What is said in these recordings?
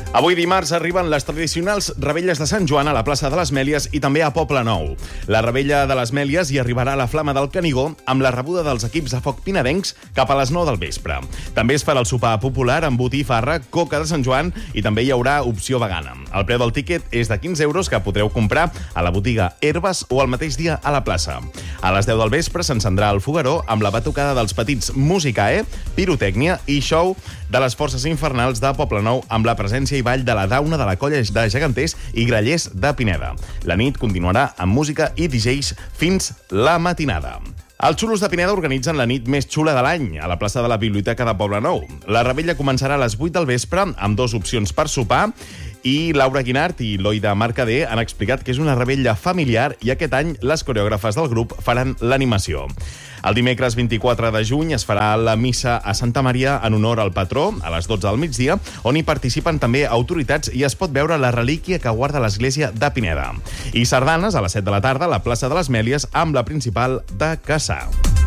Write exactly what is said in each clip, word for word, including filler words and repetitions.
Avui dimarts arriben les tradicionals revetlles de Sant Joan a la plaça de les Mèlies i també a Poblenou. La revetlla de les Mèlies hi arribarà a la Flama del Canigó amb la rebuda dels equips de foc pinedencs cap a les nou del vespre. També es farà el sopar popular amb botifarra, coca de Sant Joan i també hi haurà opció vegana. El preu del tíquet és de quinze euros que podreu comprar a la botiga Herbes o el mateix dia a la plaça. A les deu del vespre s'encendrà el fogueró amb la batucada dels petits Musicae, pirotècnia i show de les forces infernals de Poblenou amb la presència i ball de la dauna de la colla de geganters i grallers de Pineda. La nit continuarà amb música i D Js fins la matinada. Els xulos de Pineda organitzen la nit més xula de l'any a la plaça de la Biblioteca de Poblenou. La revetlla començarà a les vuit del vespre amb dues opcions per sopar i Laura Guinart i Loida Mercader han explicat que és una revetlla familiar i aquest any les coreògrafes del grup faran l'animació. El dimecres vint-i-quatre de juny es farà la missa a Santa Maria en honor al patró a les dotze del migdia, on hi participen també autoritats i es pot veure la relíquia que guarda l'església de Pineda. I sardanes a les set de la tarda a la plaça de les Mèlies amb la principal de Cassà.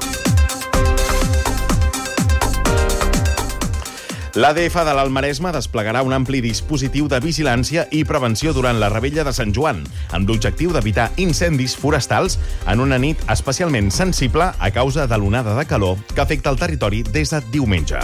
L'A D F de l'Alt Maresme desplegarà un ampli dispositiu de vigilància i prevenció durant la revetlla de Sant Joan, amb l'objectiu d'evitar incendis forestals en una nit especialment sensible a causa de l'onada de calor que afecta el territori des de diumenge.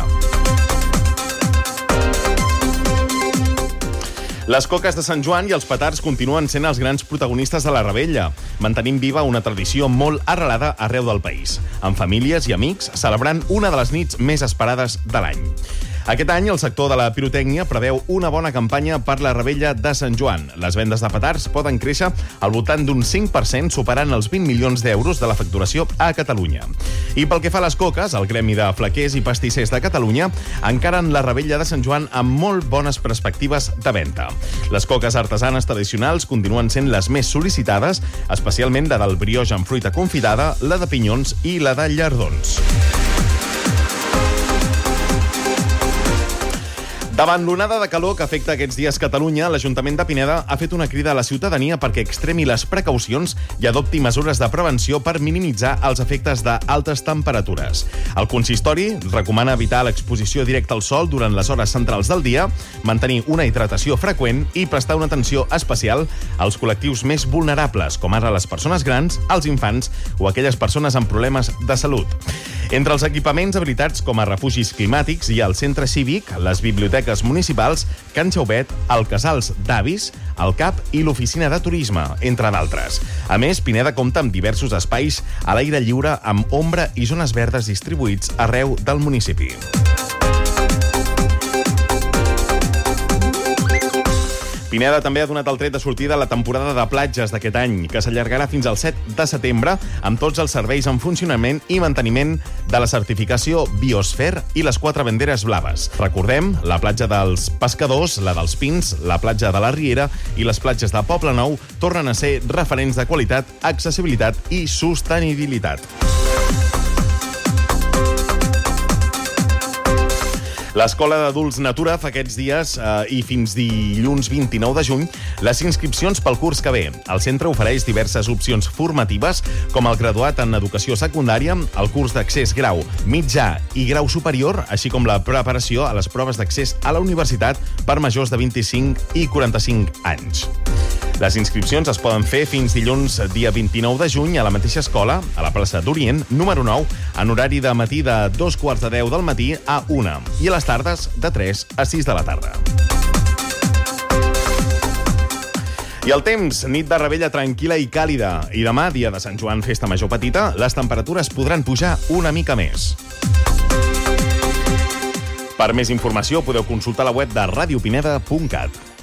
Les coques de Sant Joan i els petards continuen sent els grans protagonistes de la revetlla, mantenint viva una tradició molt arrelada arreu del país, amb famílies i amics celebrant una de les nits més esperades de l'any. Aquest any, el sector de la pirotècnia preveu una bona campanya per la revetlla de Sant Joan. Les vendes de petards poden créixer al voltant d'un cinc per cent, superant els vint milions d'euros de la facturació a Catalunya. I pel que fa a les coques, el Gremi de Flaquers i Pastissers de Catalunya encaren la revetlla de Sant Joan amb molt bones perspectives de venda. Les coques artesanes tradicionals continuen sent les més sol·licitades, especialment la del brioix amb fruita confitada, la de pinyons i la de llardons. Davant l'onada de calor que afecta aquests dies Catalunya, l'Ajuntament de Pineda ha fet una crida a la ciutadania perquè extremi les precaucions i adopti mesures de prevenció per minimitzar els efectes d'altes temperatures. El consistori recomana evitar l'exposició directa al sol durant les hores centrals del dia, mantenir una hidratació freqüent i prestar una atenció especial als col·lectius més vulnerables, com ara les persones grans, els infants o aquelles persones amb problemes de salut. Entre els equipaments habilitats com a refugis climàtics hi ha el centre cívic, les biblioteques municipals, Can Xauvet, el Casals d'Avis, el C A P i l'Oficina de Turisme, entre d'altres. A més, Pineda compta amb diversos espais a l'aire lliure amb ombra i zones verdes distribuïts arreu del municipi. Pineda també ha donat el tret de sortida a la temporada de platges d'aquest any, que s'allargarà fins al set de setembre amb tots els serveis en funcionament i manteniment de la certificació Biosfer i les quatre banderes blaves. Recordem, la platja dels Pescadors, la dels Pins, la platja de la Riera i les platges de Poblenou tornen a ser referents de qualitat, accessibilitat i sostenibilitat. L'Escola d'Adults Natura fa aquests dies eh, i fins dilluns vint-i-nou de juny les inscripcions pel curs que ve. El centre ofereix diverses opcions formatives com el graduat en educació secundària, el curs d'accés grau mitjà i grau superior, així com la preparació a les proves d'accés a la universitat per majors de vint-i-cinc i quaranta-cinc anys. Les inscripcions es poden fer fins dilluns dia vint-i-nou de juny a la mateixa escola, a la plaça d'Orient, número nou, en horari de matí de dos quarts de deu del matí a una i a les tardes de tres a sis de la tarda. I el temps, nit de revetlla tranquil·la i càlida. I demà, dia de Sant Joan, festa major petita, les temperatures podran pujar una mica més. Per més informació podeu consultar la web de radiopineda punt cat.